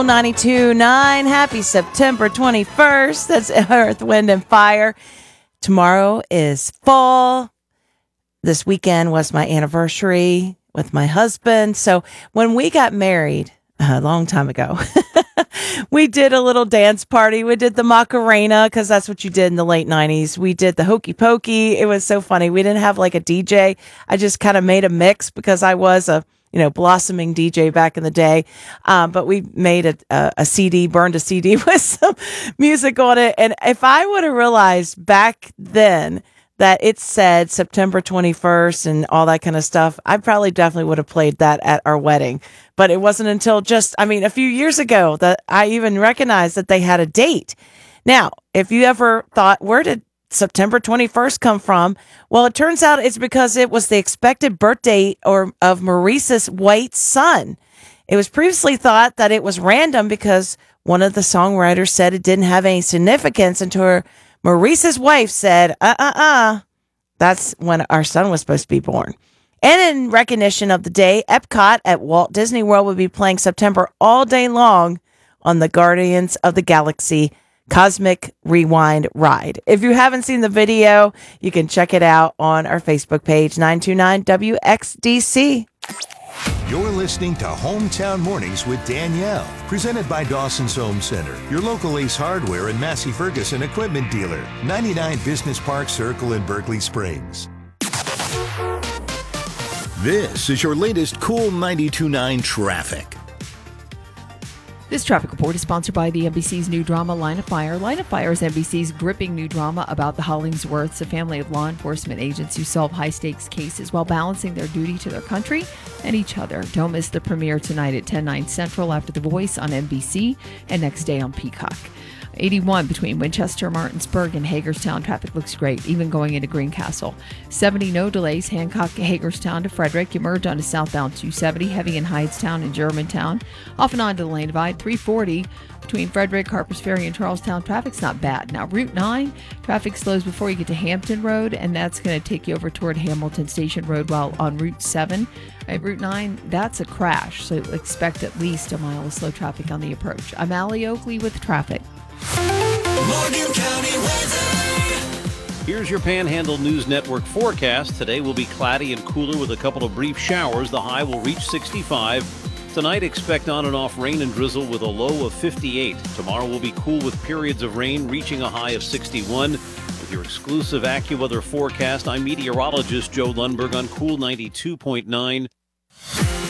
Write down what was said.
92.9. Happy September 21st. That's Earth, Wind, and Fire. Tomorrow is fall. This weekend was my anniversary with my husband. So when we got married a long time ago, we did a little dance party. We did the Macarena because that's what you did in the late 90s. We did the Hokey Pokey. It was so funny. We didn't have like a DJ. I just kind of made a mix because I was a blossoming DJ back in the day. But we made a CD, burned a CD with some music on it. And if I would have realized back then that it said September 21st and all that kind of stuff, I probably definitely would have played that at our wedding. But it wasn't until a few years ago that I even recognized that they had a date. Now, if you ever thought, where did September 21st come from? Well, it turns out it's because it was the expected birth date of Maurice's white son. It was previously thought that it was random because one of the songwriters said it didn't have any significance until Maurice's wife said, that's when our son was supposed to be born. And in recognition of the day, Epcot at Walt Disney World will be playing September all day long on the Guardians of the Galaxy Cosmic Rewind ride. If you haven't seen the video, you can check it out on our Facebook page, 929 WXDC. You're listening to Hometown Mornings with Danielle, presented by Dawson's Home Center, your local Ace Hardware and Massey Ferguson equipment dealer, 99 Business Park Circle in Berkeley Springs. This is your latest Cool 92.9 traffic. This traffic report is sponsored by the NBC's new drama, Line of Fire. Line of Fire is NBC's gripping new drama about the Hollingsworths, a family of law enforcement agents who solve high-stakes cases while balancing their duty to their country and each other. Don't miss the premiere tonight at 10/9 Central after The Voice on NBC and next day on Peacock. 81 between Winchester, Martinsburg, and Hagerstown. Traffic looks great, even going into Greencastle. 70, no delays. Hancock, Hagerstown to Frederick. You merge onto southbound 270, heavy in Hydestown and Germantown. Off and on to the lane divide. 340 between Frederick, Harpers Ferry, and Charlestown. Traffic's not bad. Now, Route 9, traffic slows before you get to Hampton Road, and that's going to take you over toward Hamilton Station Road, while on Route 7. At Route 9, that's a crash, so expect at least a mile of slow traffic on the approach. I'm Allie Oakley with traffic. Morgan County weather. Here's your Panhandle News Network forecast. Today will be cloudy and cooler with a couple of brief showers. The high will reach 65. Tonight, expect on and off rain and drizzle with a low of 58. Tomorrow will be cool with periods of rain reaching a high of 61. With your exclusive AccuWeather forecast, I'm meteorologist Joe Lundberg on Cool 92.9.